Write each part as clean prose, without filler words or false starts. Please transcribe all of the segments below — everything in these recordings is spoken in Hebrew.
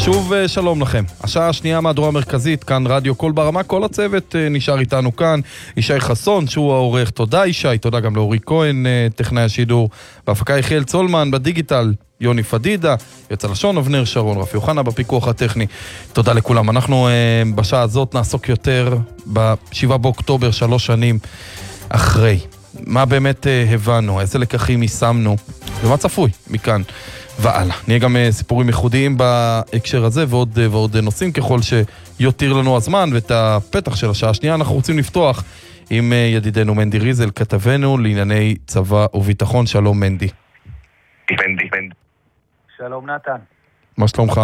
שוב שלום לכם. השעה השנייה מהדורה המרכזית, כאן רדיו קול ברמה, כל הצוות נשאר איתנו כאן. ישי חסון, שהוא העורך, תודה ישי, תודה גם לאורי כהן, טכנאי השידור, בהפקה יחיאל צולמן, בדיגיטל יוני פדידה, יוצא לשון אבנר שרון, רפי יוחנה בפיקוח הטכני. תודה לכולם. אנחנו בשעה הזאת נעסוק יותר ב7 באוקטובר, 3 שנים אחרי. מה באמת הבנו, איזה לקחים יישמנו, ומה צפוי מכאן והלאה. נהיה גם סיפורים ייחודיים בהקשר הזה ועוד נושאים ככל שיותיר לנו הזמן, ואת הפתח של השעה השנייה אנחנו רוצים לפתוח עם ידידנו מנדי ריזל, כתבנו לענייני צבא וביטחון. שלום מנדי. שלום נתן. מה שלומך?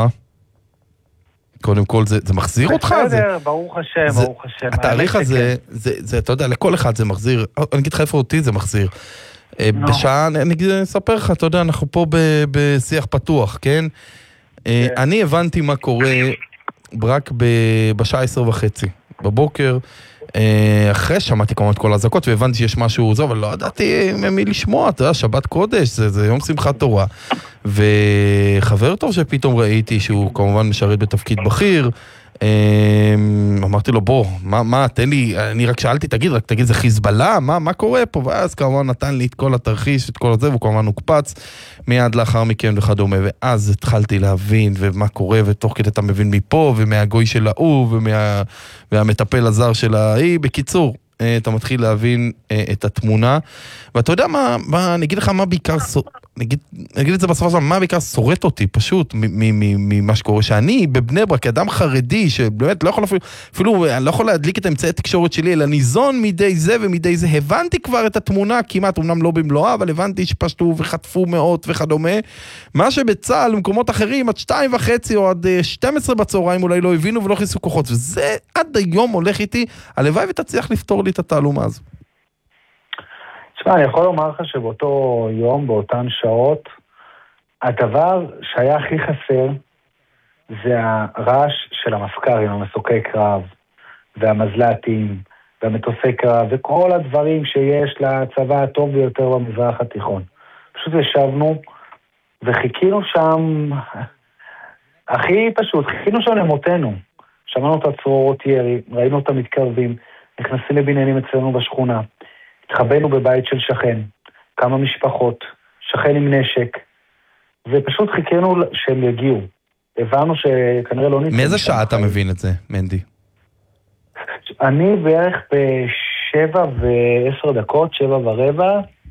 קודם כל זה מחזיר אותך? בסדר, ברוך השם, ברוך השם. התאריך הזה, אתה יודע, לכל אחד זה מחזיר. אני אגיד לך איפה אותי זה מחזיר. בשעה, אני אספר לך, אתה יודע, אנחנו פה בשיח פתוח, כן? אני הבנתי מה קורה רק בשעה 10:30 בבוקר, אחרי שמעתי כמובן את כל הזעקות, והבנתי שיש משהו זו, אבל לא ידעתי ממי לשמוע, אתה יודע, שבת קודש, זה יום שמחת תורה. וחבר טוב שפתאום ראיתי שהוא כמובן משרת בתפקיד בכיר, אמרתי לו בוא, מה, תן לי, אני רק שאלתי, תגיד, זה חיזבאללה? מה קורה פה? ואז כמובן נתן לי את כל התרחיש, את כל הזה, והוא כמובן הוקפץ מיד לאחר מכן וכדומה, ואז התחלתי להבין ומה קורה, ותוך כדי אתה מבין מפה, ומהגוי של ההוא, והמטפל הזר של ההיא, בקיצור, אתה מתחיל להבין את התמונה, ואתה יודע מה, אני אגיד לך מה בעיקר, נגיד את זה בסופו של דבר, מה בעיקר שורט אותי פשוט ממה שקורה, שאני בבני ברק, כאדם חרדי, שבאמת לא יכול אפילו אני לא יכול להדליק את אמצעי התקשורת שלי, אלא ניזון מדי זה ומדי זה, הבנתי כבר את התמונה כמעט, אמנם לא במלואה, אבל הבנתי שפשטו וחטפו מאות וכדומה, מה שבצה"ל במקומות אחרים, עד 2:30 או עד 12 בצהריים אולי לא הבינו ולא חיסו כוחות, וזה עד היום הולך איתי, הלוואי ותצליח לפתור לי את התעלומה הזו. תשמע, אני יכול לומר לך שבאותו יום, באותן שעות, הדבר שהיה הכי חסר זה הרעש של המפקרים, המסוקי קרב, והמזל"טים, והמטוסי קרב, וכל הדברים שיש לצבא הטוב ביותר במזרח התיכון. פשוט ישבנו וחיכינו שם, הכי פשוט, חיכינו שם למותנו. שמענו את הצרורות ירי, ראינו אותם מתקרבים, נכנסים לבניינים אצלנו בשכונה. התחבאנו בבית של שכן, כמה משפחות, שכן עם נשק, ופשוט חיכינו שהם יגיעו. הבנו שכנראה לא ניתן. מאיזה שעה אתה מבין את זה, מנדי? אני בערך ב7:10, 7:15,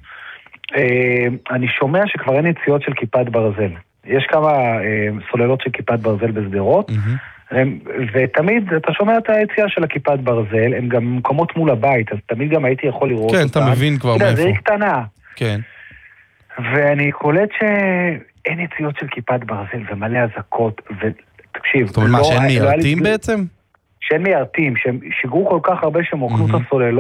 אני שומע שכבר אין יציאות של כיפת ברזל. יש כמה סוללות של כיפת ברזל בסדרות, ותמיד אתה שומע את היציאה של הכיפת ברזל, הם גם מקומות מול הבית, אז תמיד גם הייתי יכול לראות אותם. כן, אתה מבין כבר מאיפה. זה קטנה. כן. ואני קולט שאין יציאות של כיפת ברזל ומלא אזעקות, ותקשיב. זאת אומרת, שאין מיירטים בעצם? שאין מיירטים, שהם שיגרו כל כך הרבה שהם רוקנו את הסוללות.